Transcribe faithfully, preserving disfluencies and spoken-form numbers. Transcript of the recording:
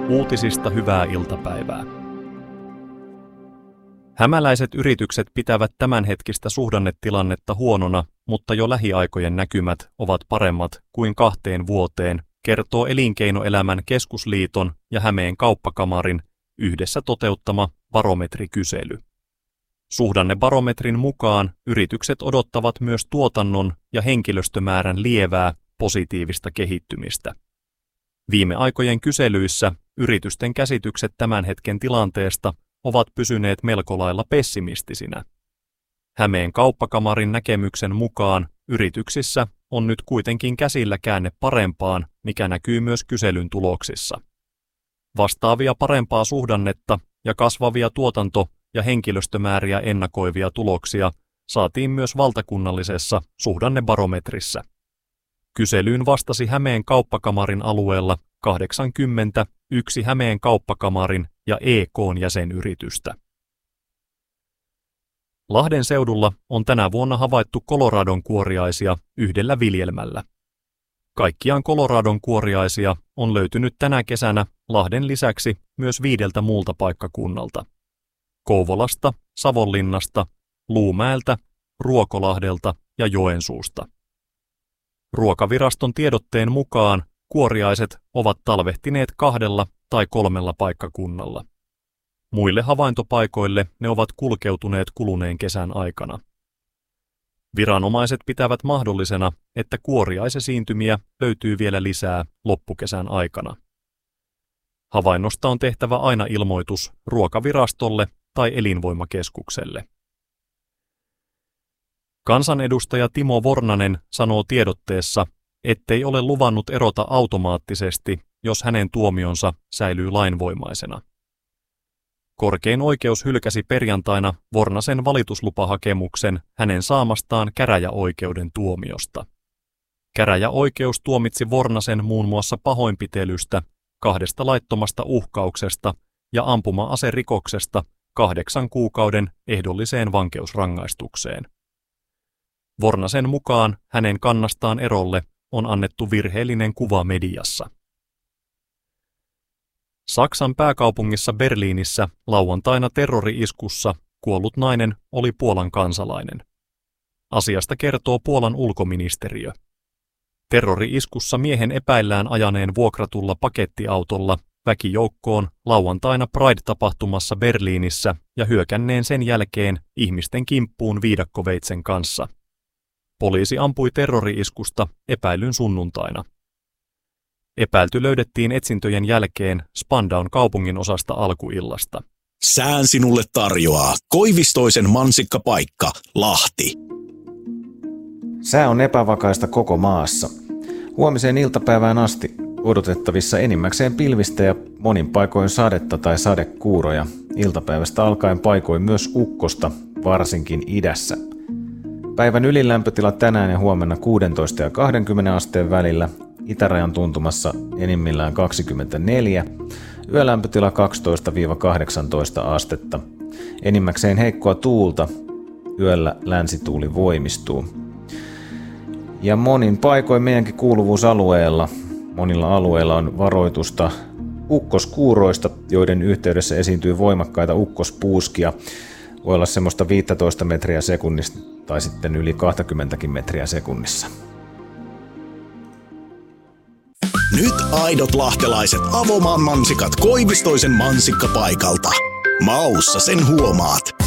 Uutisista hyvää iltapäivää. Hämäläiset yritykset pitävät tämänhetkistä suhdannetilannetta huonona, mutta jo lähiaikojen näkymät ovat paremmat kuin kahteen vuoteen, kertoo Elinkeinoelämän keskusliiton ja Hämeen kauppakamarin yhdessä toteuttama barometrikysely. Suhdannebarometrin mukaan yritykset odottavat myös tuotannon ja henkilöstömäärän lievää positiivista kehittymistä. Viime aikojen kyselyissä yritysten käsitykset tämän hetken tilanteesta ovat pysyneet melko lailla pessimistisinä. Hämeen kauppakamarin näkemyksen mukaan yrityksissä on nyt kuitenkin käsillä käänne parempaan, mikä näkyy myös kyselyn tuloksissa. Vastaavia parempaa suhdannetta ja kasvavia tuotanto- ja henkilöstömääriä ennakoivia tuloksia saatiin myös valtakunnallisessa suhdannebarometrissä. Kyselyyn vastasi Hämeen kauppakamarin alueella kahdeksankymmentäyksi Hämeen kauppakamarin ja E K:n jäsenyritystä. Lahden seudulla on tänä vuonna havaittu Coloradon kuoriaisia yhdellä viljelmällä. Kaikkiaan Coloradon kuoriaisia on löytynyt tänä kesänä Lahden lisäksi myös viideltä muulta paikkakunnalta: Kouvolasta, Savonlinnasta, Luumäeltä, Ruokolahdelta ja Joensuusta. Ruokaviraston tiedotteen mukaan kuoriaiset ovat talvehtineet kahdella tai kolmella paikkakunnalla. Muille havaintopaikoille ne ovat kulkeutuneet kuluneen kesän aikana. Viranomaiset pitävät mahdollisena, että kuoriaisesiintymiä löytyy vielä lisää loppukesän aikana. Havainnosta on tehtävä aina ilmoitus Ruokavirastolle tai Elinvoimakeskukselle. Kansanedustaja Timo Vornanen sanoo tiedotteessa, ettei ole luvannut erota automaattisesti, jos hänen tuomionsa säilyy lainvoimaisena. Korkein oikeus hylkäsi perjantaina Vornasen valituslupahakemuksen hänen saamastaan käräjäoikeuden tuomiosta. Käräjäoikeus tuomitsi Vornasen muun muassa pahoinpitelystä, kahdesta laittomasta uhkauksesta ja ampuma-aserikoksesta kahdeksan kuukauden ehdolliseen vankeusrangaistukseen. Vornasen mukaan hänen kannastaan erolle on annettu virheellinen kuva mediassa. Saksan pääkaupungissa Berliinissä lauantaina terrori-iskussa kuollut nainen oli Puolan kansalainen. Asiasta kertoo Puolan ulkoministeriö. Terrori-iskussa miehen epäillään ajaneen vuokratulla pakettiautolla väkijoukkoon lauantaina Pride-tapahtumassa Berliinissä ja hyökänneen sen jälkeen ihmisten kimppuun viidakkoveitsen kanssa. Poliisi ampui terrori-iskusta epäillyn sunnuntaina. Epäilty löydettiin etsintöjen jälkeen Spandaun kaupungin osasta alkuillasta. Sään sinulle tarjoaa Koivistoisen mansikkapaikka, Lahti. Sää on epävakaista koko maassa. Huomiseen iltapäivään asti odotettavissa enimmäkseen pilvistä ja monin paikoin sadetta tai sadekuuroja. Iltapäivästä alkaen paikoin myös ukkosta, varsinkin idässä. Päivän ylilämpötila tänään ja huomenna kuusitoista ja kaksikymmentä asteen välillä, itärajan tuntumassa enimmillään kaksikymmentäneljä, yölämpötila kaksitoista kahdeksantoista astetta. Enimmäkseen heikkoa tuulta, yöllä länsituuli voimistuu. Ja monin paikoin meidänkin kuuluvuusalueella, monilla alueilla on varoitusta ukkoskuuroista, joiden yhteydessä esiintyy voimakkaita ukkospuuskia. Voi olla semmoista viisitoista metriä sekunnissa tai sitten yli kaksikymmentä metriä sekunnissa. Nyt aidot lahtelaiset Avomaan mansikat Koivistoisen mansikkapaikalta. Maussa sen huomaat.